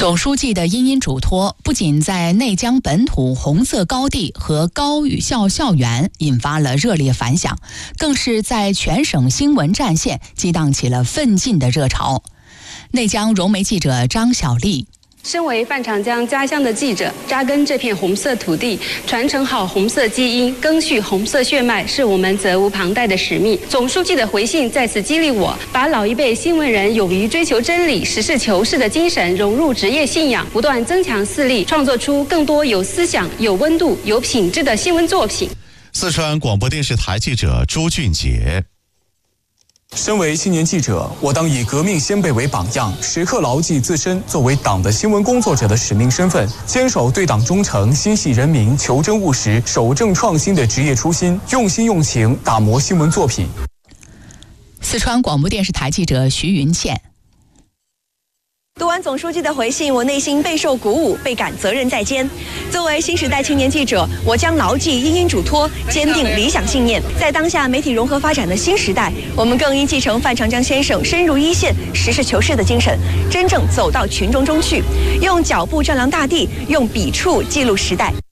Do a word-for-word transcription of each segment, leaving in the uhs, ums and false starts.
总书记的殷殷嘱托，不仅在内江本土红色高地和高语校校园引发了热烈反响，更是在全省新闻战线激荡起了奋进的热潮。内江融媒记者张小丽。 身为范长江家乡的记者，扎根这片红色土地，传承好红色基因，赓续红色血脉，是我们责无旁贷的使命。总书记的回信再次激励我，把老一辈新闻人勇于追求真理、实事求是的精神融入职业信仰，不断增强视力，创作出更多有思想、有温度、有品质的新闻作品。 四川广播电视台记者朱俊杰。 身为青年记者，我当以革命先辈为榜样，时刻牢记自身作为党的新闻工作者的使命身份，坚守对党忠诚、心系人民、求真务实、守正创新的职业初心，用心用情打磨新闻作品。 四川广播电视台记者徐云倩。 读完总书记的回信，我内心备受鼓舞，倍感责任在肩。作为新时代青年记者，我将牢记殷殷嘱托，坚定理想信念。在当下媒体融合发展的新时代，我们更应继承范长江先生深入一线、实事求是的精神，真正走到群众中去，用脚步丈量大地，用笔触记录时代。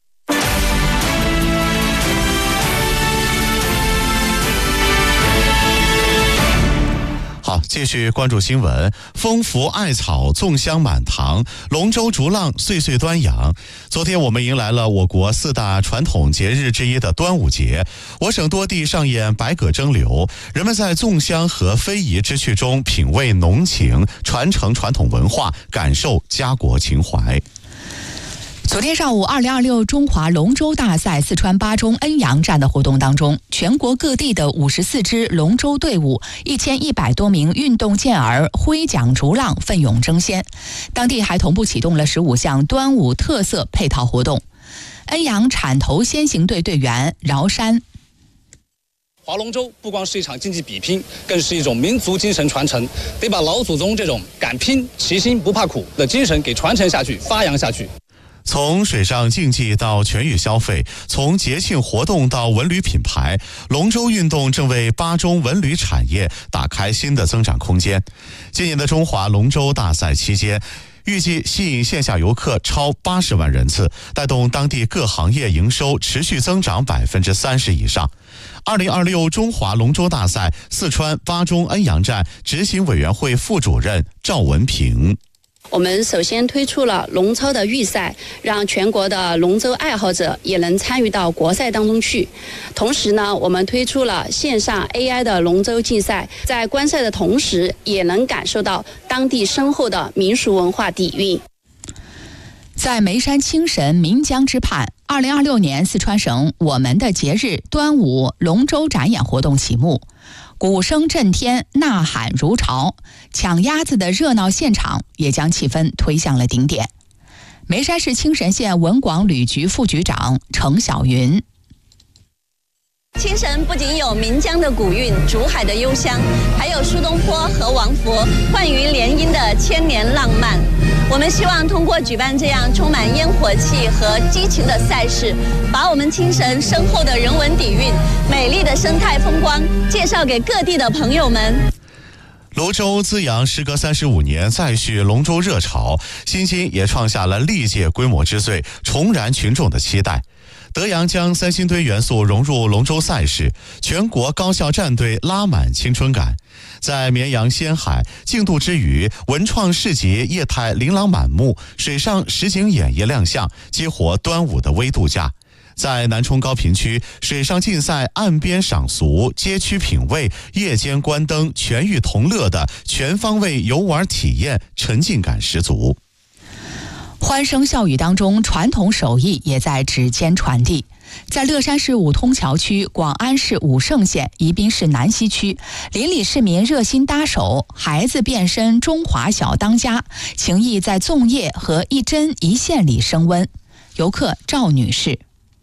好，继续关注新闻。风拂艾草，粽香满堂，龙舟逐浪，岁岁端阳。昨天我们迎来了我国四大传统节日之一的端午节，我省多地上演百舸争流，人们在粽香和非遗之趣中品味浓情，传承传统文化，感受家国情怀。 昨天上午，二零二六中华龙舟大赛四川巴中恩阳站的活动当中，全国各地的五十四支龙舟队伍、一千一百多名运动健儿挥桨逐浪，奋勇争先。当地还同步启动了十五项端午特色配套活动。恩阳铲头先行队队员饶山。 划龙舟不光是一场竞技比拼，更是一种民族精神传承，得把老祖宗这种敢拼、齐心不怕苦的精神给传承下去、发扬下去。 从水上竞技到全域消费，从节庆活动到文旅品牌，龙舟运动正为巴中文旅产业打开新的增长空间。今年的中华龙舟大赛期间，预计吸引线下游客超八十万人次，带动当地各行业营收持续增长百分之三十以上。二零二六中华龙舟大赛四川巴中恩阳站执行委员会副主任赵文平。 我们首先推出了龙舟的预赛，让全国的龙舟爱好者也能参与到国赛当中去。同时呢，我们推出了线上 A I 的龙舟竞赛，在观赛的同时，也能感受到当地深厚的民俗文化底蕴。 在眉山青神岷江之畔，二零二六年四川省我们的节日端午龙舟展演活动启幕。鼓声震天，呐喊如潮，抢鸭子的热闹现场也将气氛推向了顶点。眉山市青神县文广旅局副局长程晓云。 青神不仅有岷江的古韵、竹海的幽香，还有苏东坡和王佛幻鱼联姻的千年浪漫。我们希望通过举办这样充满烟火气和激情的赛事，把我们青神深厚的人文底蕴、美丽的生态风光介绍给各地的朋友们。 泸州资阳时隔三十五年再续龙舟热潮，新津也创下了历届规模之最，重燃群众的期待。德阳将三星堆元素融入龙舟赛事，全国高校战队拉满青春感。在绵阳仙海，竞渡之余，文创市集业态琳琅满目，水上实景演绎亮相，激活端午的微度假。在南充高坪区，水上竞赛、岸边赏俗、街区品味、夜间观灯、全域同乐的全方位游玩体验，沉浸感十足。 欢声笑语当中，传统手艺也在指尖传递。在乐山市五通桥区、广安市武胜县宜宾市南溪区，邻里市民热心搭手，孩子变身中华小当家，情谊在粽叶和一针一线里升温。游客赵女士。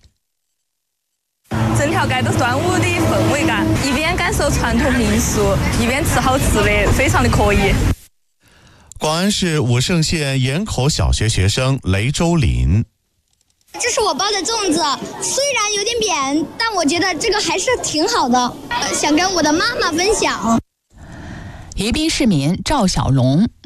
整条街都是端午的氛围感，一边感受传统民俗，一边吃好吃的，非常的可以。 广安市武胜县盐口小学学生雷周林。 这是我包的粽子，虽然有点扁，但我觉得这个还是挺好的，呃、想跟我的妈妈分享。 宜宾市民赵小龙。